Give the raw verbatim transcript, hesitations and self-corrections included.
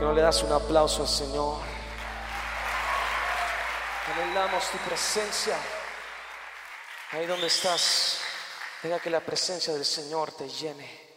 Que no le das un aplauso al Señor. Anhelamos tu presencia. Ahí donde estás, deja que la presencia del Señor te llene.